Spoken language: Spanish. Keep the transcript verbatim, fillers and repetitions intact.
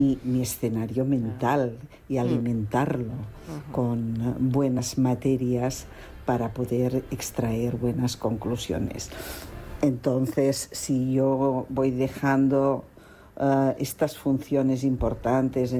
mi, mi escenario mental y alimentarlo Ujú. con buenas materias para poder extraer buenas conclusiones. Entonces, si yo voy dejando uh, estas funciones importantes